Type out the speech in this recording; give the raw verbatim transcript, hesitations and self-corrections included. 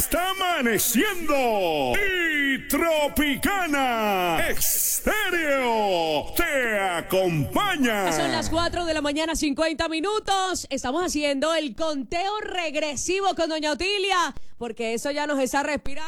está amaneciendo y Tropicana Estéreo te acompaña. Son las cuatro de la mañana, cincuenta minutos. Estamos haciendo el conteo regresivo con doña Otilia, porque eso ya nos está respirando.